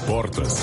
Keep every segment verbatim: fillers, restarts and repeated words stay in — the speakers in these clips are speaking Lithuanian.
Sportas.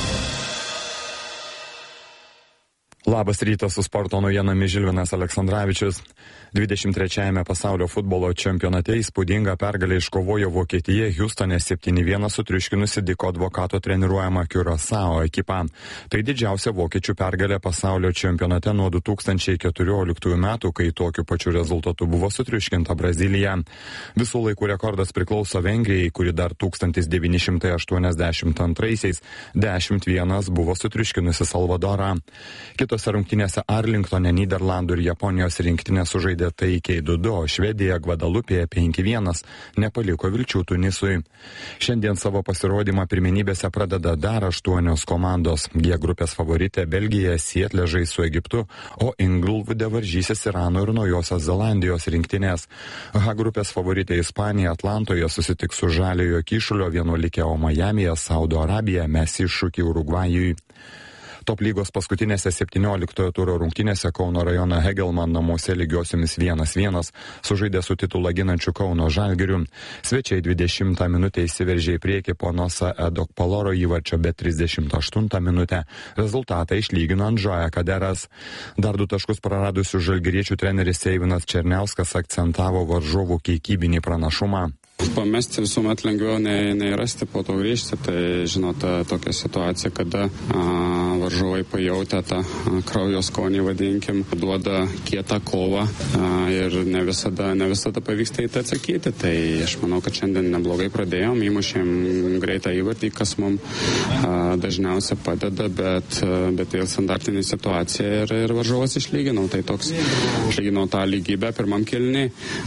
Labas rytas, su sporto naujienomis Žilvinas Aleksandravičius. dvidešimt trečiajame pasaulio futbolo čempionate įspūdingą pergalę iškovojo Vokietija Hjustone septyni vienas sutriuškinusi Diko Advokato treniruojama Curaçao ekipą. Tai didžiausia vokiečių pergalė pasaulio čempionate nuo du tūkstančiai keturioliktųjų metų, kai tokiu pačiu rezultatu buvo sutriuškinta Brazilija. Visų laikų rekordas priklauso Vengrijai, kuri dar tūkstantis devyni šimtai aštuoniasdešimt antraisiais dešimt vienas buvo sutriuškinusi Salvadorą. Kitose rungtynėse Arlingtone, Nyderlandų ir Japonijos rinktinė sužaidė taikiai du du, o Švedija Gvadalupėje penki vienas nepaliko vilčių Tunisui. Šiandien savo pasirodymą pirmenybėse pradeda dar aštuonios komandos. G grupės favoritė Belgija Sietle žais su Egiptu, o Ingolvude varžysis Irano ir Naujosios Zelandijos rinktinės. H grupės favoritė Ispanija Atlantoje susitiks su Žaliojo Kyšulio vienuolikė, o Majamyje Saudo Arabija mes iššūkį Urugvajui. Top lygos paskutinėse septynioliktojo turo rungtynėse Kauno rajono Hegelman namuose lygiosiomis vienas vienas sužaidė su titulą ginančiu Kauno Žalgiriu. Svečiai dvidešimtą minutę įsiveržė į priekį po Nosa Edokpaloro įvarčio, bet trisdešimt aštuntą minutę rezultatą išlygino Andžoja Kaderas. Dar du taškus praradusių žalgiriečių treneris Eivinas Černiauskas akcentavo varžovų kiekybinį pranašumą. Pamesti visuomet lengviau nei, nei rasti, po to grįžti. Tai, žinote, tokia situacija, kada a, varžovai pajautę tą a, kraujo skonį, vadinkim, duoda kietą kovą a, ir ne visada, ne visada pavyksta į tai atsakyti. Tai aš manau, kad šiandien neblogai pradėjom, įmušėm greitą įvartį, kas mums a, dažniausiai padeda, bet, a, bet vėl standartinė situacija ir, ir varžovas išlyginau. Tai toks išlyginau tą lygybę pirmam kėlinį,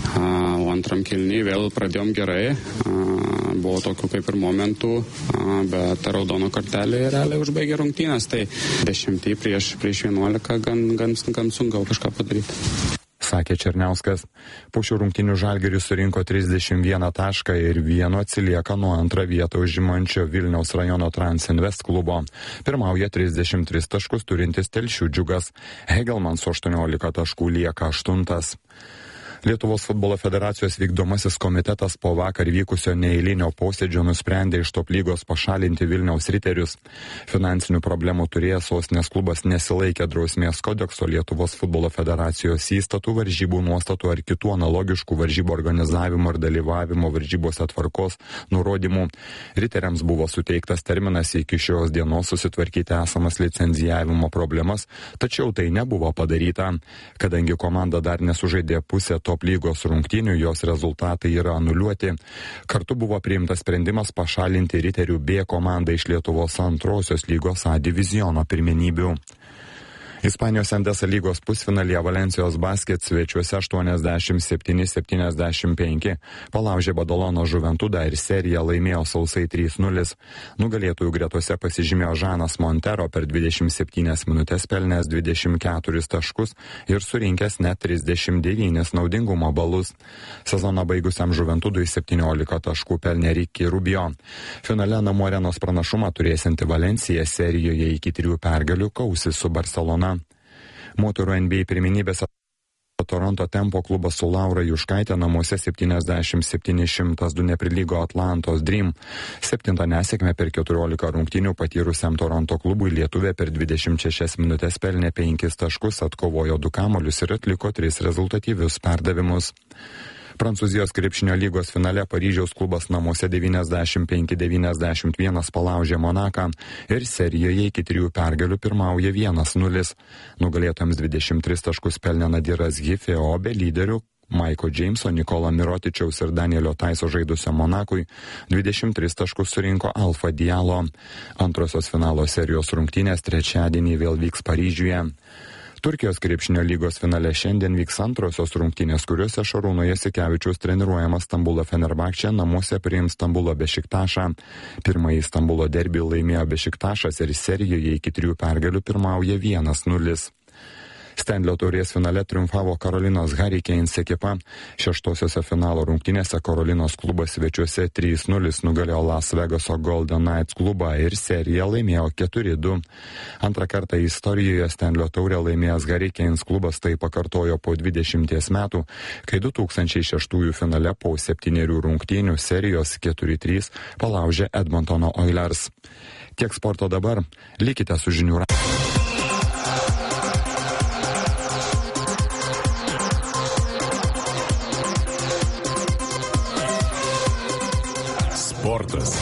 o antram kėlinį vėl pradėjom gerai. Gerai, buvo tokių kaip ir momentų, bet raudono kortelė realiai užbaigė rungtynės, tai dešimtį prieš, prieš vienuolika gan, gan, gan sunkiau kažką padaryti. Sakė Černiauskas. Po šių rungtynių Žalgiris surinko trisdešimt vieną tašką ir vienu atsilieka nuo antrą vietą užimančio Vilniaus rajono Transinvest klubo. Pirmauja trisdešimt tris taškus turintis Telšių Džiugas. Hegelman su aštuoniolika taškų lieka aštuntas. Lietuvos futbolo federacijos vykdomasis komitetas po vakar vykusio neeilinio posėdžio nusprendė iš top lygos pašalinti Vilniaus Riterius. Finansinių problemų turėjęs sostinės klubas nesilaikė drausmės kodekso, Lietuvos futbolo federacijos įstatų, varžybų nuostatų ar kitų analogiškų varžybų organizavimo ir dalyvavimo varžybose tvarkos nurodymų. Riteriams buvo suteiktas terminas iki šios dienos susitvarkyti esamas licenzijavimo problemas, tačiau tai nebuvo padaryta. Kadangi komanda dar nesužaidė pusę top lygos rungtynių, jos rezultatai yra anuliuoti. Kartu buvo priimtas sprendimas pašalinti Riterių B komandą iš Lietuvos antrosios lygos A diviziono pirmenybių. Ispanijos Endesa lygos pusfinalyje Valencijos Basket svečiuose aštuoniasdešimt septyni septyniasdešimt penki palaužė Badalono Žuventudą ir seriją laimėjo sausai trys nulis. Nugalėtojų gretose pasižymėjo Žanas Montero, per dvidešimt septynias minutės pelnęs dvidešimt keturis taškus ir surinkęs net trisdešimt devynis naudingumo balus. Sezoną baigusiam Žuventudui septyniolika taškų pelnė Ricky Rubio. Finale namų arenos pranašumą turėsianti Valencija serijoje iki trijų pergalių kausis su Barcelona. Moterų N B A pirmenybėse Toronto Tempo klubas su Laura Juškaitė namuose septyniasdešimt septyni šimtas du neprilygo Atlantos Dream. Septintą nesėkmę per keturiolika rungtynių patyrusiam Toronto klubui lietuvė per dvidešimt šešias minutės pelnė penkis taškus, atkovojo du kamuolius ir atliko tris rezultatyvius perdavimus. Prancūzijos krepšinio lygos finale Paryžiaus klubas namuose devyniasdešimt penki devyniasdešimt vienas palaužė Monaką ir serijoje iki trijų pergalių pirmauja vienas nulis. Nugalėtojams dvidešimt tris taškus pelnė Nadiras Gifė, o be lyderių Maiko Džeimso, Nikola Mirotičiaus ir Danielio Taiso žaidusio Monakui dvidešimt tris taškus surinko Alfa Diallo. Antrosios finalo serijos rungtynės trečiadienį vėl vyks Paryžiuje. Turkijos krepšinio lygos finale šiandien vyks antrosios rungtynės, kuriuose Šarūno Jasikevičiaus treniruojamas Stambulo Fenerbahče namuose priims Stambulo Bešiktašą. Pirmąjį Stambulo derbį laimėjo Bešiktašas ir serijoje iki trijų pergalių pirmauja vienas nulis. Stanlio taurės finale triumfavo Carolinos Hurricanes ekipa. Šeštosiose finalo rungtynėse Carolinos klubas svečiuose trys nulis nugalėjo Las Vegaso Golden Knights klubą ir seriją laimėjo keturi du. Antrą kartą istorijoje Stanlio taurę laimėjęs Hurricanes klubas tai pakartojo po dvidešimties metų, kai du tūkstančiai šeštųjų finale po septynerių rungtynių serijos keturi trys palaužė Edmontono Oilers. Tiek sporto dabar. Likite su žinių radiju. Sportas.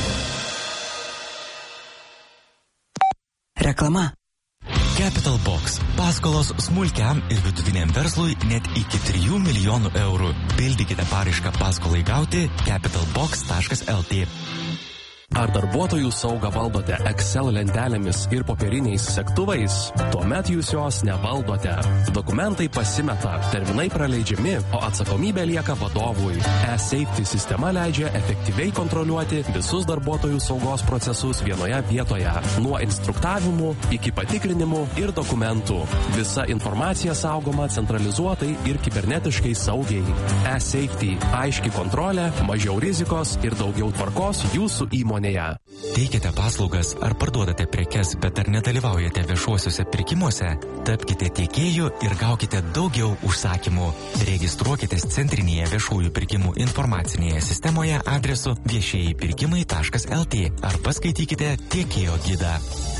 Reklama. Capital Box. Paskolos smulkiam ir vidutiniam verslui net iki trijų milijonų eurų. Pildykite paraišką paskolai gauti capital box taškas el tė. Ar darbuotojų saugą valdote Excel lentelėmis ir popieriniais segtuvais? Tuomet jūs jos nevaldote. Dokumentai pasimeta, terminai praleidžiami, o atsakomybė lieka vadovui. E-Safety sistema leidžia efektyviai kontroliuoti visus darbuotojų saugos procesus vienoje vietoje. Nuo instruktavimų iki patikrinimų ir dokumentų. Visa informacija saugoma centralizuotai ir kibernetiškai saugiai. E-Safety – aiški kontrolė, mažiau rizikos ir daugiau tvarkos jūsų įmonėje. Teikite paslaugas ar parduodate prekes, bet ar nedalyvaujate viešuosiuose pirkimuose? Tapkite tiekėjų ir gaukite daugiau užsakymų. Registruokitės centrinėje viešųjų pirkimų informacinėje sistemoje adresu viešieji pirkimai taškas el tė ar paskaitykite tiekėjo gidą.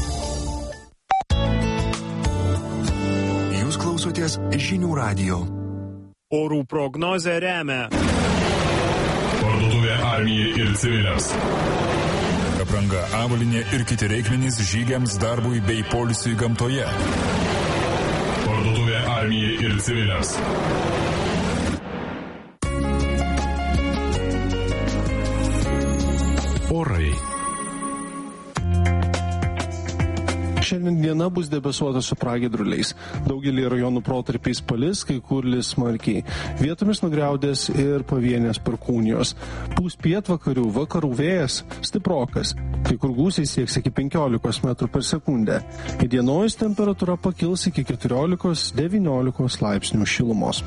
Jūs klausotės žinių radijo. Orų prognozę remia Parduotuvė Armijai ir civiliams. Apranga, avalynė ir kiti reikmenys žygiams, darbui bei poilsiui gamtoje. Parduotuvė Armijai ir civiliams. Orai. Šiandien diena bus debesuota su pragiedruliais. Daugelį rajonų protarpiais palis, kai kur lis smarkiai. Vietomis nugriaudės ir pavienės perkūnijos. Pūs pietvakarių, vakarų vėjas stiprokas. Kai kur gūsiai sieks iki penkiolikos metrų per sekundę. Įdienojus temperatūra pakils iki keturiolikos devyniolikos laipsnių šilumos.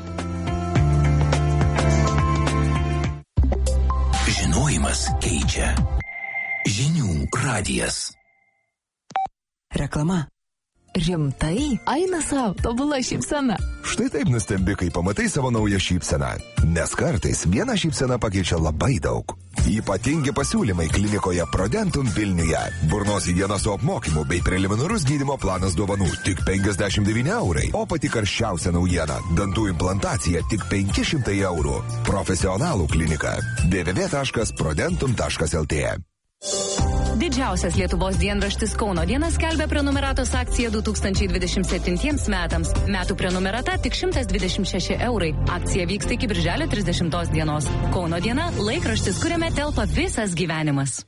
Žinojimas keičia. Žinių radijas. Reklama. Rimtai? Eina savo, tobula šypsena. Štai taip nustembi, kai pamatai savo naują šypseną. Nes kartais viena šypsena pakeičia labai daug. Ypatingi pasiūlymai klinikoje Prodentum Vilniuje. Burnos higiena su apmokymu bei preliminarus gydymo planas dovanų tik penkiasdešimt devyni eurai. O pati karščiausia naujiena – dantų implantacija tik penki šimtai eurų. Profesionalų klinika. w w w taškas prodentum taškas el tė. Didžiausias Lietuvos dienraštis Kauno diena skelbia prenumeratos akciją du tūkstančiai dvidešimt septintiems metams. Metų prenumerata tik šimtas dvidešimt šeši eurai. Akcija vyksta iki birželio trisdešimtos dienos. Kauno diena – laikraštis, kuriame telpa visas gyvenimas.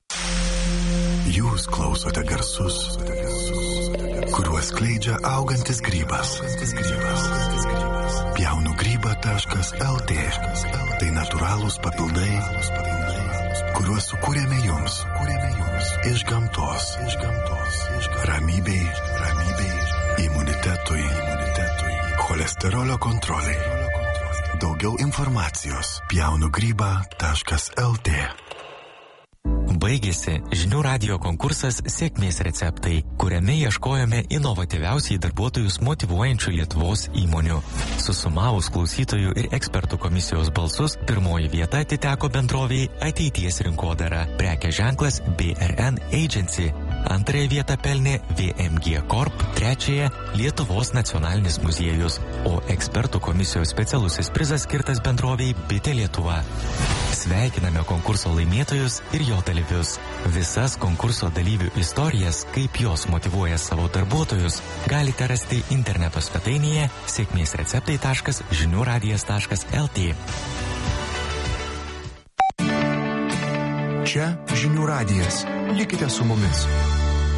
Jūs klausote garsus, kuriuos skleidžia augantis grybas. pjaunu grybą taškas el tė. Tai natūralūs papildai, kuriuos sukūrėme jums, iš gamtos, iš gamtos, ramybei, ramybei, imunitetui, imunitetui, cholesterolio kontroliai. Daugiau informacijos pjaunu grybą taškas el tė. Baigėsi žinių radijo konkursas Sėkmės receptai, kuriame ieškojome inovatyviausiai darbuotojus motyvuojančių Lietuvos įmonių. Susumavus klausytojų ir ekspertų komisijos balsus, pirmoji vieta atiteko bendroviai Ateities rinkodara, prekės ženklas B R N Agency. Antrąją vietą pelnė V M G Corp, trečiąją Lietuvos nacionalinis muziejus, o ekspertų komisijos specialusis prizas skirtas bendroviai Bitė Lietuva. Sveikiname konkurso laimėtojus ir jo dalyvius. Visas konkurso dalyvių istorijas, kaip jos motyvuoja savo darbuotojus, galite rasti interneto svetainėje sėkmės receptai taškas žinių radijas taškas el tė. Čia žinių radijas. Likite su mumis.